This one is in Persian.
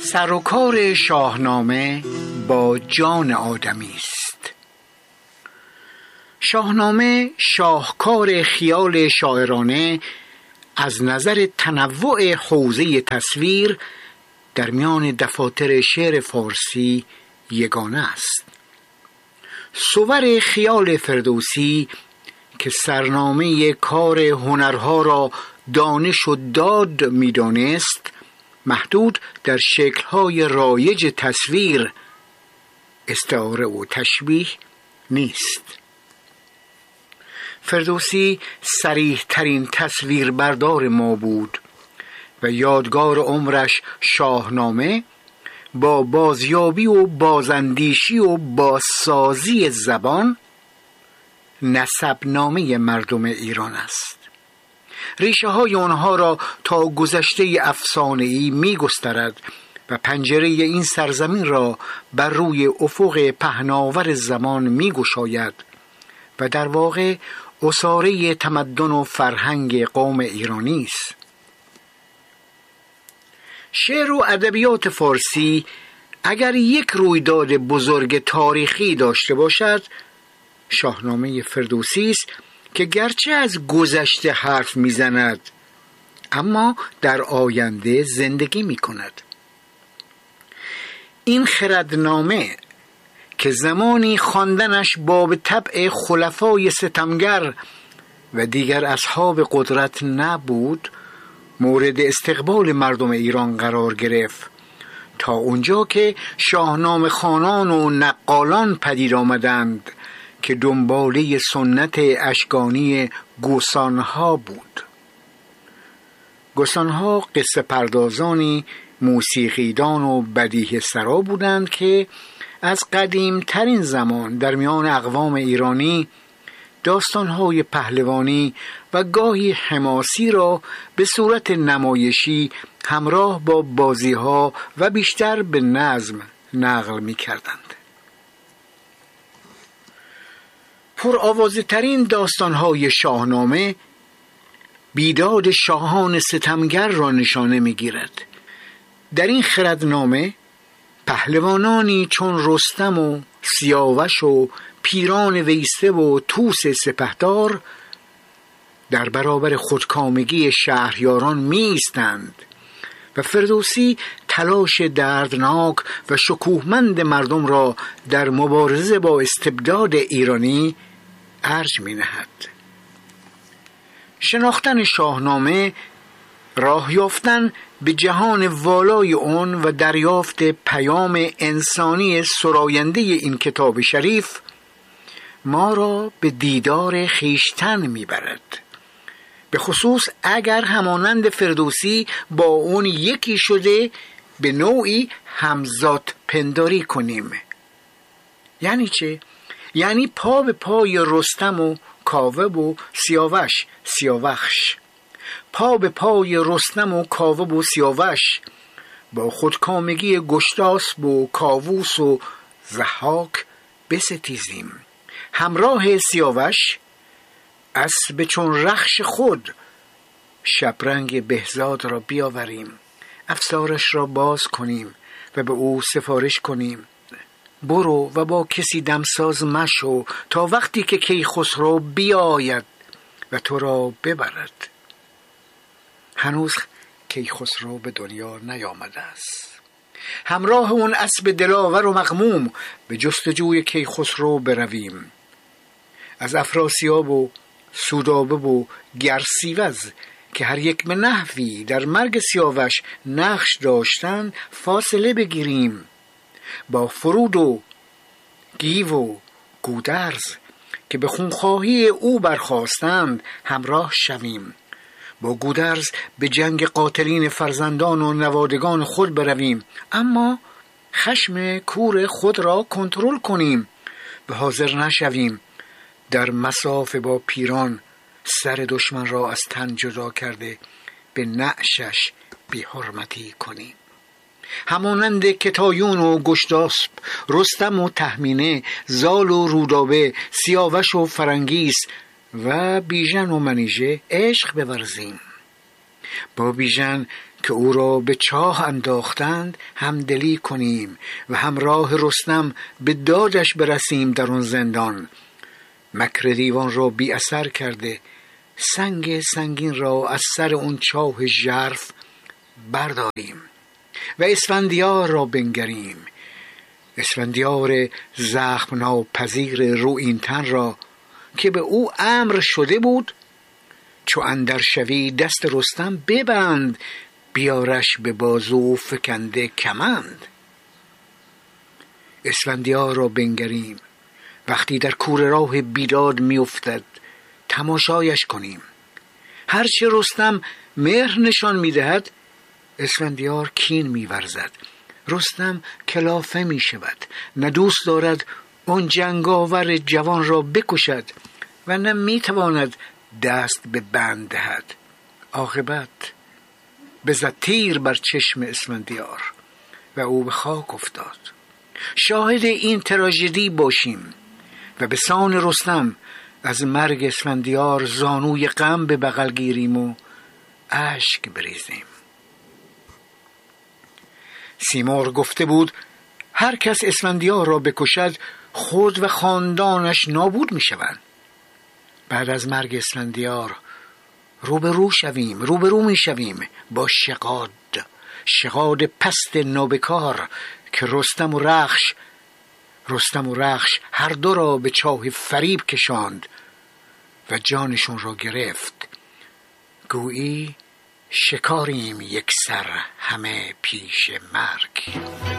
سر و کار شاهنامه با جان آدمی است. شاهنامه شاهکار خیال شاعرانه از نظر تنوع حوزه تصویر در میان دفاتر شعر فارسی یگانه است. صور خیال فردوسی که سرنامه کار هنرها را دانش و داد می‌دانست، محدود در شکل‌های رایج تصویر، استعاره و تشبیه نیست. فردوسی صریح ترین تصویر بردار ما بود و یادگار عمرش شاهنامه با بازیابی و بازاندیشی و بازسازی زبان نسبنامه مردم ایران است. ریشه های آنها را تا گذشته افسانه‌ای می گسترد و پنجره این سرزمین را بر روی افق پهناور زمان می گشاید و در واقع اساره تمدن و فرهنگ قوم ایرانی است. شعر و ادبیات فارسی اگر یک رویداد بزرگ تاریخی داشته باشد، شاهنامه فردوسی است که گرچه از گذشته حرف میزند اما در آینده زندگی میکند. این خردنامه که زمانی خواندنش باب طبع خلفای ستمگر و دیگر اصحاب قدرت نبود، مورد استقبال مردم ایران قرار گرفت تا اونجا که شاهنامه خوانان و نقالان پدید آمدند که دنباله سنت اشکانی گوسانها بود. گوسانها قصه پردازانی موسیقیدان و بدیه سرا بودند که از قدیم ترین زمان در میان اقوام ایرانی داستانهای پهلوانی و گاهی حماسی را به صورت نمایشی همراه با بازیها و بیشتر به نظم نقل می کردند. پرآوازه ترین داستانهای شاهنامه بیداد شاهان ستمگر را نشانه می گیرد. در این خردنامه پهلوانانی چون رستم و سیاوش و پیران ویسه و طوس سپهدار در برابر خودکامگی شهریاران می ایستند و فردوسی تلاش دردناک و شکوهمند مردم را در مبارزه با استبداد ایرانی ارج می نهد. شناختن شاهنامه، راه یافتن به جهان والای اون و دریافت پیام انسانی سراینده این کتاب شریف ما را به دیدار خویشتن میبرد، به خصوص اگر همانند فردوسی با اون یکی شده به نوعی همزاد پنداری کنیم. یعنی چه؟ یعنی پا به پای رستم و کاوه و سیاوش، پا به پای رستم و کاوه و سیاوش با خودکامگی گشتاسب و کاووس و ضحاک بستیزیم. همراه سیاوش اسب چون رخش خود شبرنگ بهزاد را بیاوریم، افسارش را باز کنیم و به او سفارش کنیم: برو و با کسی دمساز مشو تا وقتی که کیخسرو بیاید و تو را ببرد. هنوز کیخسرو به دنیا نیامده است. همراه اون اسب دلاور و مغموم به جستجوی کیخسرو برویم. از افراسیاب و سودابه و گرسیوز که هر یک به نحوی در مرگ سیاوش نقش داشتند فاصله بگیریم. با فرود و گیو و گودرز که به خونخواهی او برخاستند همراه شویم. با گودرز به جنگ قاتلین فرزندان و نوادگان خود برویم، اما خشم کور خود را کنترل کنیم و حاضر نشویم در مصاف با پیران سر دشمن را از تن جدا کرده به نعشش بی حرمتی کنیم. همانند کتایون و گشتاسب، رستم و تهمینه، زال و رودابه، سیاوش و فرنگیس و بیژن و منیژه عشق بورزیم. با بیژن که او را به چاه انداختند همدلی کنیم و همراه رستم به دادش برسیم در آن زندان. مکر دیوان را بی اثر کرده سنگ سنگین را از سر اون چاه ژرف برداریم و اسفندیار را بنگریم. اسفندیار زخم ناپذیر رویین تن را که به او امر شده بود چو اندر شوی دست رستم ببند، بیارش به بازو فکنده کمند. اسفندیار را بنگریم، وقتی در کوره راه بیداد می افتد تماشایش کنیم. هرچه رستم مهر نشان می دهد اسفندیار کین می ورزد. رستم کلافه می شود، نه دوست دارد اون جنگاور جوان را بکشد و نه می تواند دست به بند دهد. عاقبت بزد تیر بر چشم اسفندیار و او به خاک افتاد. شاهد این تراژدی باشیم و به سان رستم از مرگ اسفندیار زانوی غم به بغل گیریم و اشک بریزیم. سیمرغ گفته بود هر کس اسفندیار را بکشد خود و خاندانش نابود می شوند. بعد از مرگ اسفندیار روبرو می شویم با شغاد پست نابکار که رستم و رخش هر دو را به چاه فریب کشاند و جانشون را گرفت. گویی شکاریم یک سر همه پیش مرگ.